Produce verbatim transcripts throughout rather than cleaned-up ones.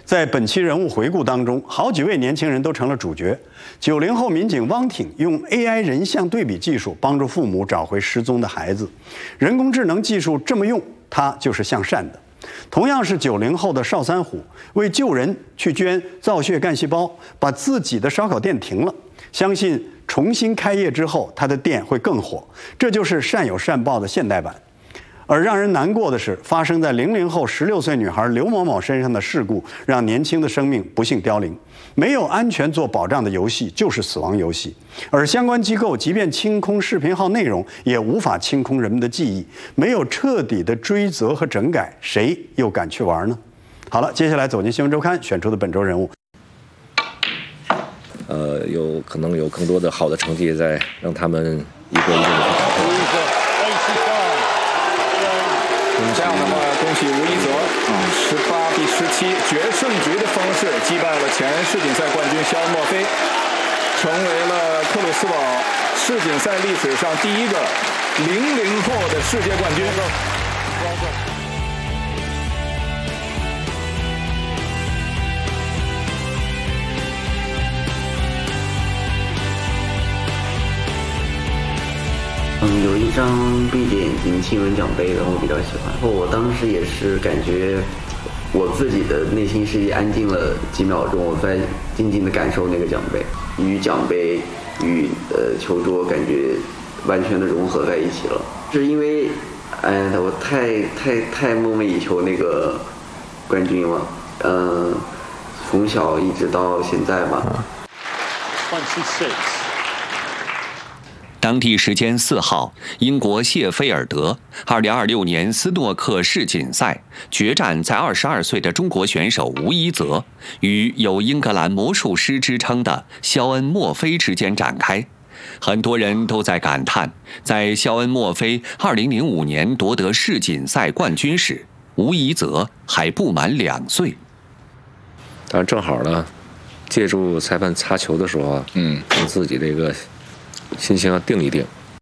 在本期人物回顾当中，好几位年轻人都成了主角。九零后民警汪挺用 A I 人像对比技术帮助父母找回失踪的孩子。人工智能技术这么用，它就是向善的。同样是九零后的邵三虎，为救人去捐造血干细胞，把自己的烧烤店停了，相信重新开业之后，他的店会更火。这就是善有善报的现代版。而让人难过的是，发生在零零后十六岁女孩刘某某身上的事故，让年轻的生命不幸凋零。没有安全做保障的游戏就是死亡游戏，而相关机构即便清空视频号内容，也无法清空人们的记忆。没有彻底的追责和整改，谁又敢去玩呢？好了，接下来走进新闻周刊选出的本周人物。 呃，有可能有更多的好的成绩在，让他们一个一个的去打破。 这样的话，恭喜吴一泽啊，十八比十七决胜局的方式击败了前世锦赛冠军肖恩·墨菲，成为了克鲁斯堡世锦赛历史上第一个零零后的世界冠军。 嗯，有一张闭着眼睛亲吻奖杯的，我比较喜欢。我当时也是感觉我自己的内心世界安静了几秒钟，我在静静的感受那个奖杯，与奖杯与呃球桌感觉完全的融合在一起了。是因为，哎，我太太太梦寐以求那个冠军了，嗯、呃，从小一直到现在吧。 当地时间四号，英国谢菲尔德二零二六年斯诺克世锦赛决战在二十二岁的中国选手吴一泽与有英格兰魔术师之称的肖恩·墨菲之间展开。很多人都在感叹，在肖恩·墨菲二零零五年夺得世锦赛冠军时，吴一泽还不满两岁。 但正好呢，借助裁判擦球的时候啊，嗯，让自己这个心情要定一定。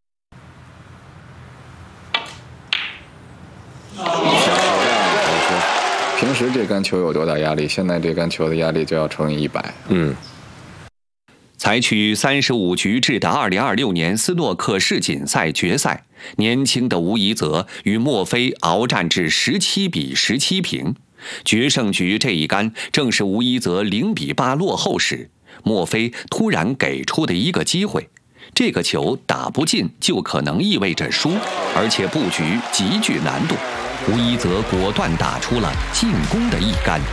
平时这杆球有多大压力？现在这杆球的压力就要乘以一百。 嗯。 采取三十五局制的二零二六年斯诺克世锦赛决赛，年轻的吴一泽与墨菲鏖战至十七比十七平。决胜局这一杆正是吴一泽零比八落后时，墨菲突然给出的一个机会。这个球打不进就可能意味着输，而且布局极具难度。吴一泽果断打出了进攻的一杆。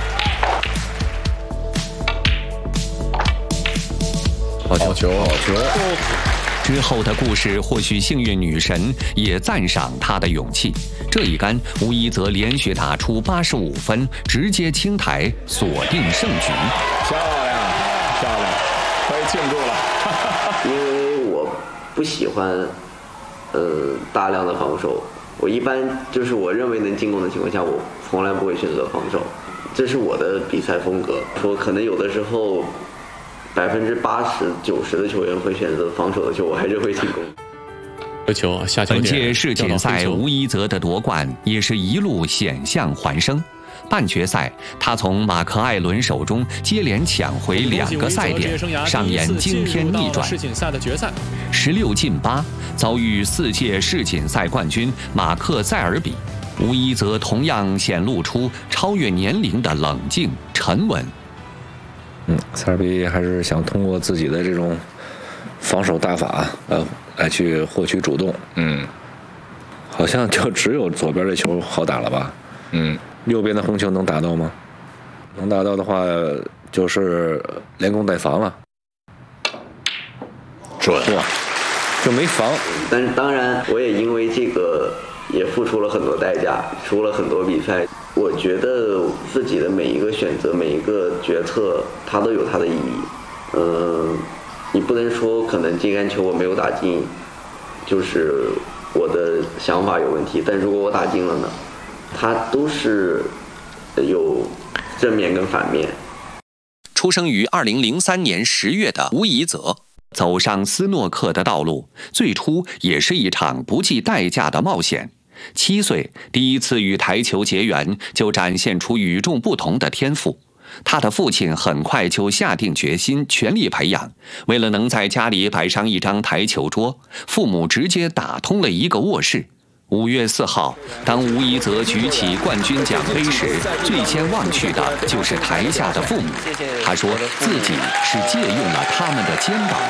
好球，好球，好球！ 之后的故事，或许幸运女神也赞赏他的勇气。这一杆，吴一泽连续打出八十五分，直接清台，锁定胜局。 漂亮，漂亮，可以庆祝了。 因为我不喜欢，呃，大量的防守。我一般就是我认为能进攻的情况下，我从来不会选择防守，这是我的比赛风格。说可能有的时候。百分之八十九十的球员会选择防守的球，我还是会进攻。 这球下球本届世锦赛吴一泽的夺冠也是一路险象环生。半决赛，他从马克·艾伦手中接连抢回两个赛点，上演惊天逆转。 世锦赛的决赛， 十六进八，遭遇四届世锦赛冠军马克·塞尔比。吴一泽同样显露出超越年龄的冷静沉稳。 嗯，塞尔比还是想通过自己的这种防守大法，呃，来去获取主动。嗯，好像就只有左边的球好打了吧？嗯，右边的红球能打到吗？能打到的话，就是连攻带防了。 准哇，就没防。 但是当然，我也因为这个也付出了很多代价，输了很多比赛。我觉得自己的每一个选择、每一个决策，它都有它的意义。嗯、呃，你不能说可能这杆球我没有打进，就是我的想法有问题。但如果我打进了呢，它都是有正面跟反面。 出生于二零零三年十月的吴一泽，走上斯诺克的道路，最初也是一场不计代价的冒险。七岁第一次与台球结缘，就展现出与众不同的天赋。 他的父亲很快就下定决心全力培养。为了能在家里摆上一张台球桌，父母直接打通了一个卧室。五月四号，当吴一泽举起冠军奖杯时，最先望去的就是台下的父母。他说自己是借用了他们的肩膀。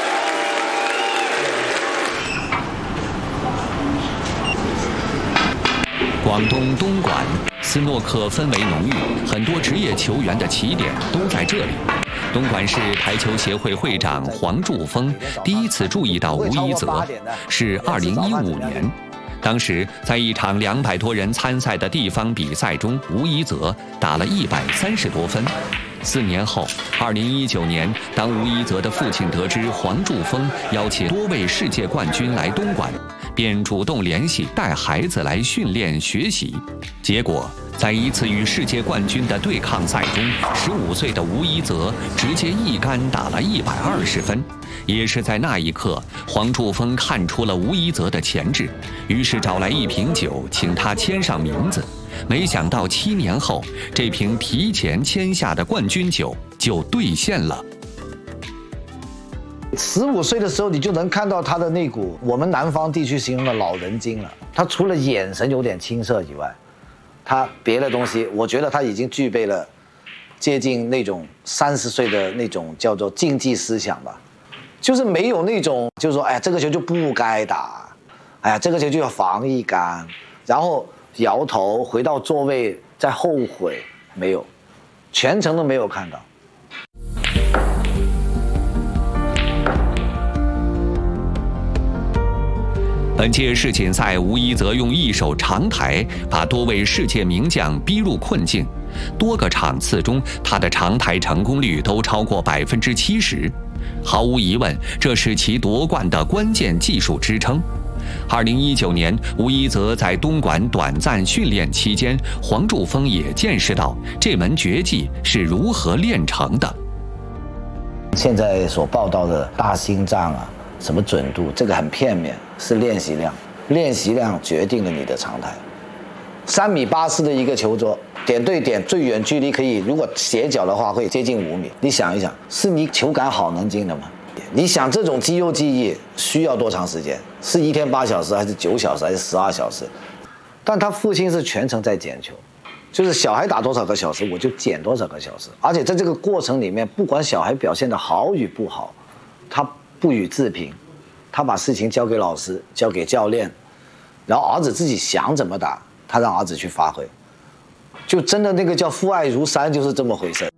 广东东莞斯诺克氛围浓郁，很多职业球员的起点都在这里。东莞市台球协会会长黄祝峰第一次注意到吴一泽是二零一五年。当时，在一场两百多人参赛的地方比赛中，吴一泽打了一百三十多分。四年后，二零一九年，当吴一泽的父亲得知黄祝峰邀请多位世界冠军来东莞，便主动联系带孩子来训练学习。结果，在一次与世界冠军的对抗赛中，十五岁的吴一泽直接一杆打了一百二十分。也是在那一刻，黄祝峰看出了吴一泽的潜质，于是找来一瓶酒，请他签上名字。没想到七年后，这瓶提前签下的冠军酒就兑现了。 十五岁的时候，你就能看到他的那股我们南方地区形容的老人精了。他除了眼神有点青涩以外，他别的东西，我觉得他已经具备了接近那种三十岁的那种叫做竞技思想吧。就是没有那种，就是说，哎呀，这个球就不该打，哎呀，这个球就要防一杆，然后摇头回到座位再后悔，没有，全程都没有看到。 本届世锦赛，吴一泽用一手长台把多位世界名将逼入困境，多个场次中，他的长台成功率都超过百分之七十。毫无疑问，这是其夺冠的关键技术支撑。二零一九年，吴一泽在东莞短暂训练期间，黄祝峰也见识到这门绝技是如何练成的。 现在所报道的大心脏啊，什么准度，这个很片面，是练习量，练习量决定了你的长台。三米八四的一个球桌，点对点最远距离可以，如果斜角的话会接近五米。你想一想，是你球感好能进的吗？你想这种肌肉记忆需要多长时间？是一天八小时，还是九小时，还是十二小时？但他父亲是全程在捡球，就是小孩打多少个小时，我就捡多少个小时。而且在这个过程里面，不管小孩表现的好与不好，他不予置评，他把事情交给老师，交给教练，然后儿子自己想怎么打，他让儿子去发挥，就真的那个叫父爱如山，就是这么回事。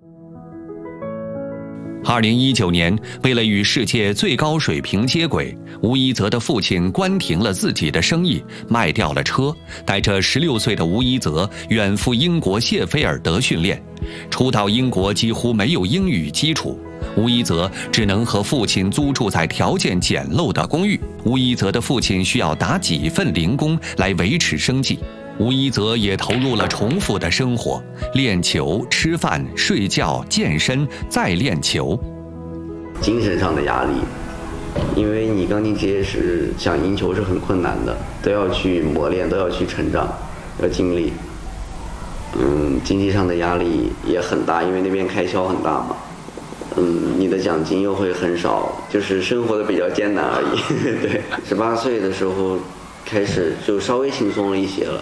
二零一九年，为了与世界最高水平接轨，吴一泽的父亲关停了自己的生意，卖掉了车，带着十六岁的吴一泽远赴英国谢菲尔德训练。初到英国几乎没有英语基础，吴一泽只能和父亲租住在条件简陋的公寓。吴一泽的父亲需要打几份零工来维持生计。吴一泽也投入了重复的生活，练球、吃饭、睡觉、健身，再练球。 精神上的压力，因为你刚进职业时想赢球是很困难的，都要去磨练，都要去成长，要经历。嗯，经济上的压力也很大，因为那边开销很大嘛。嗯，你的奖金又会很少，就是生活的比较艰难而已。对，十八岁的时候开始就稍微轻松了一些了。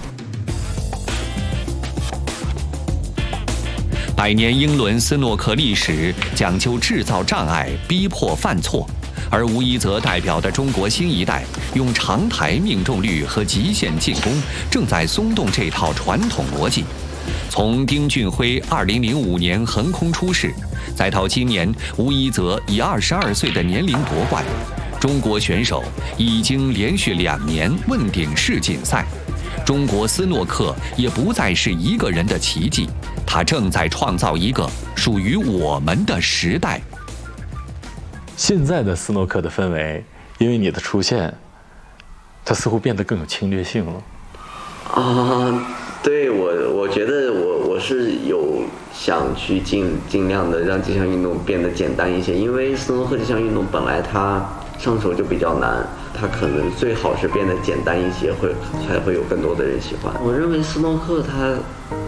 百年英伦斯诺克历史讲究制造障碍，逼迫犯错，而吴一泽代表的中国新一代用长台命中率和极限进攻，正在松动这套传统逻辑。从丁俊晖二零零五年横空出世，再到今年吴一泽以二十二岁的年龄夺冠，中国选手已经连续两年问鼎世锦赛。中国斯诺克也不再是一个人的奇迹，它正在创造一个属于我们的时代。 现在的斯诺克的氛围，因为你的出现，它似乎变得更有侵略性了。 啊，对，我我觉得我我是有想去尽尽量的让这项运动变得简单一些，因为斯诺克这项运动本来它上手就比较难，它可能最好是变得简单一些，会才会有更多的人喜欢。我认为斯诺克它